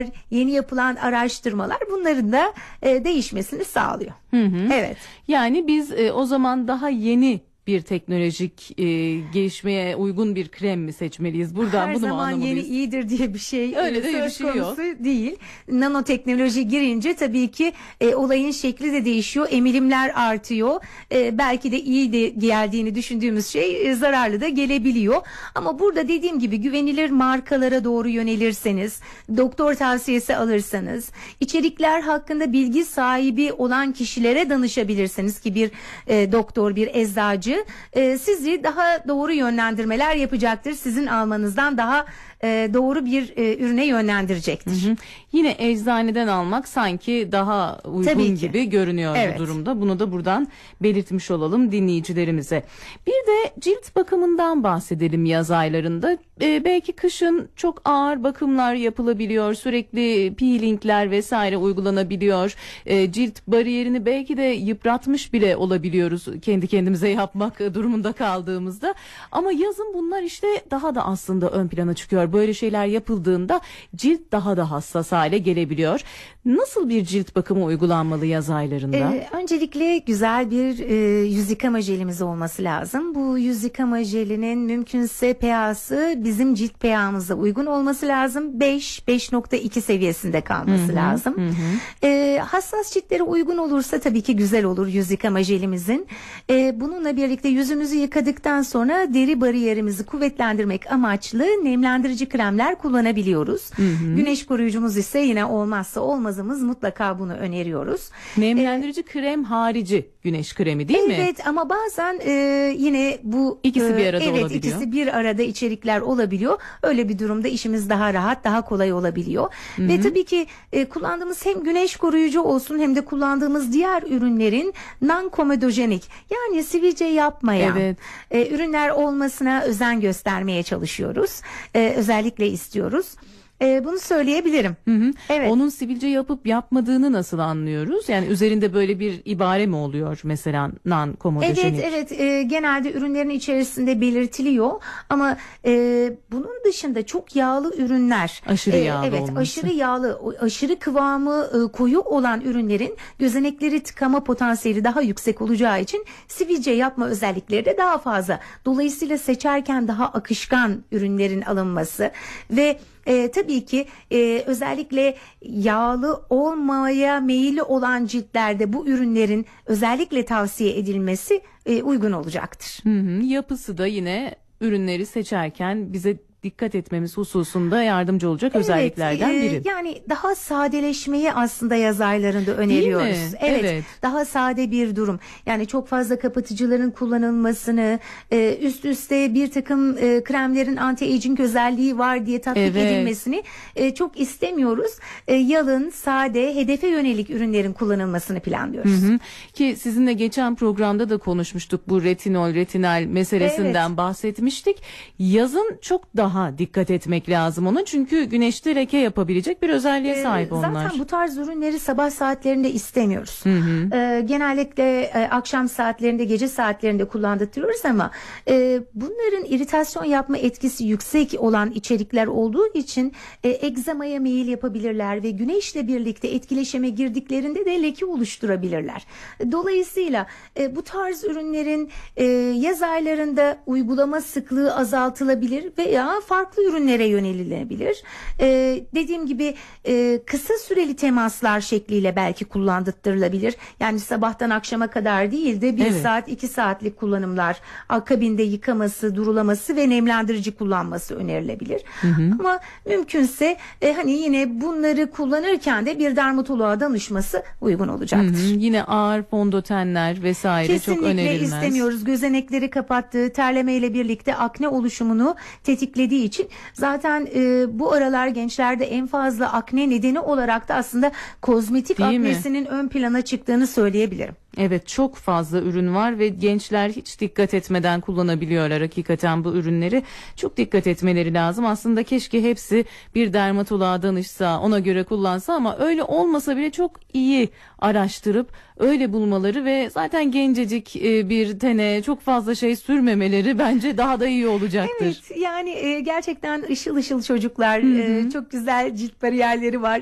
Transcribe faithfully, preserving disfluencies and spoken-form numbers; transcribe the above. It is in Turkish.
yeni yapılan araştırmalar bunların da e, değişmesini sağlıyor. Hı hı. Evet. Yani biz e, o zaman daha yeni bir teknolojik e, gelişmeye uygun bir krem mi seçmeliyiz? Buradan Her bunu mu zaman anlamalıyız? yeni iyidir diye bir şey Öyle e, de bir söz şey yok. konusu değil. Nanoteknoloji girince tabii ki e, olayın şekli de değişiyor. Emilimler artıyor. E, belki de iyi de geldiğini düşündüğümüz şey e, zararlı da gelebiliyor. Ama burada dediğim gibi güvenilir markalara doğru yönelirseniz, doktor tavsiyesi alırsanız, içerikler hakkında bilgi sahibi olan kişilere danışabilirsiniz ki bir e, doktor, bir eczacı e, sizi daha doğru yönlendirmeler yapacaktır. Sizin almanızdan daha e, doğru bir e, ürüne yönlendirecektir. Hı hı. Yine eczaneden almak sanki daha uygun gibi görünüyor Evet. bu durumda. Bunu da buradan belirtmiş olalım dinleyicilerimize. Bir de cilt bakımından bahsedelim yaz aylarında. Ee, belki kışın çok ağır bakımlar yapılabiliyor. Sürekli peelingler vesaire uygulanabiliyor. Ee, cilt bariyerini belki de yıpratmış bile olabiliyoruz kendi kendimize yapmak durumunda kaldığımızda. Ama yazın bunlar işte daha da aslında ön plana çıkıyor. Böyle şeyler yapıldığında cilt daha da hassas hale gelebiliyor. Nasıl bir cilt bakımı uygulanmalı yaz aylarında? Ee, öncelikle güzel bir e, yüz yıkama jelimiz olması lazım. Bu yüz yıkama jelinin mümkünse pH'sı bizim cilt pH'ımıza uygun olması lazım. beş beş nokta iki seviyesinde kalması Hı hı, lazım. hı hı. Ee, hassas ciltlere uygun olursa tabii ki güzel olur yüz yıkama jelimizin. Ee, bununla birlikte yüzümüzü yıkadıktan sonra deri bariyerimizi kuvvetlendirmek amaçlı nemlendirici kremler kullanabiliyoruz. Hı hı. Güneş koruyucumuz ise yine olmazsa olmazımız, mutlaka bunu öneriyoruz. Nemlendirici krem harici güneş kremi değil mi? Evet ama bazen e, yine bu İkisi bir e, arada evet, olabiliyor. ikisi bir arada içerikler olabiliyor. Öyle bir durumda işimiz daha rahat, daha kolay olabiliyor. Hı hı. Ve tabii ki e, kullandığımız hem güneş koruyucu olsun hem de kullandığımız diğer ürünlerin non-komedojenik, yani sivilce yapmayan Evet. e, ürünler olmasına özen göstermeye çalışıyoruz. E, özellikle istiyoruz. E, bunu söyleyebilirim. Hı hı. Evet. Onun sivilce yapıp yapmadığını nasıl anlıyoruz? Yani üzerinde böyle bir ibare mi oluyor mesela non-komodojenik? Evet evet e, genelde ürünlerin içerisinde belirtiliyor ama e, bunun dışında çok yağlı ürünler, Aşırı yağlı evet olması. aşırı yağlı, o aşırı kıvamı e, koyu olan ürünlerin gözenekleri tıkama potansiyeli daha yüksek olacağı için sivilce yapma özellikleri de daha fazla. Dolayısıyla seçerken daha akışkan ürünlerin alınması ve E, tabii ki e, özellikle yağlı olmaya meyilli olan ciltlerde bu ürünlerin özellikle tavsiye edilmesi e, uygun olacaktır. Hı hı. Yapısı da yine ürünleri seçerken bize dikkat etmemiz hususunda yardımcı olacak özelliklerden Evet, e, biri. yani daha sadeleşmeyi aslında yaz aylarında öneriyoruz. Değil mi? Evet, Evet. daha sade bir durum. Yani çok fazla kapatıcıların kullanılmasını, e, üst üste bir takım e, kremlerin anti-aging özelliği var diye tatbik Evet. edilmesini e, çok istemiyoruz. E, yalın, sade, hedefe yönelik ürünlerin kullanılmasını planlıyoruz. Hı hı. Ki sizinle geçen programda da konuşmuştuk, bu retinol, retinal meselesinden Evet. bahsetmiştik. Yazın çok daha dikkat etmek lazım ona, çünkü güneşte leke yapabilecek bir özelliğe Ee, sahip onlar. Zaten bu tarz ürünleri sabah saatlerinde istemiyoruz. Hı hı. Ee, genellikle e, akşam saatlerinde, gece saatlerinde kullandırıyoruz ama e, bunların iritasyon yapma etkisi yüksek olan içerikler olduğu için e, egzamaya meyil yapabilirler ve güneşle birlikte etkileşime girdiklerinde de leke oluşturabilirler. Dolayısıyla e, bu tarz ürünlerin e, yaz aylarında uygulama sıklığı azaltılabilir veya farklı ürünlere yönelilebilir. Ee, dediğim gibi e, kısa süreli temaslar şekliyle belki kullandırılabilir. Yani sabahtan akşama kadar değil de bir Evet. saat iki saatlik kullanımlar, akabinde yıkaması, durulaması ve nemlendirici kullanması önerilebilir. Hı hı. Ama mümkünse e, hani yine bunları kullanırken de bir dermatoloğa danışması uygun Hı olacaktır. hı. Yine ağır fondötenler vesaire çok Kesinlikle önerilmez. istemiyoruz. Gözenekleri kapattığı, terlemeyle birlikte akne oluşumunu tetiklediği için zaten e, bu aralar gençlerde en fazla akne nedeni olarak da aslında kozmetik Değil mi? aknesinin ön plana çıktığını söyleyebilirim. Evet, çok fazla ürün var ve gençler hiç dikkat etmeden kullanabiliyorlar hakikaten bu ürünleri. Çok dikkat etmeleri lazım. Aslında keşke hepsi bir dermatoloğa danışsa, ona göre kullansa ama öyle olmasa bile çok iyi araştırıp öyle bulmaları ve zaten gencecik e, bir tene çok fazla şey sürmemeleri bence daha da iyi olacaktır. Evet, yani e, gerçekten ışıl ışıl çocuklar, Hı hı. e, çok güzel cilt bariyerleri var.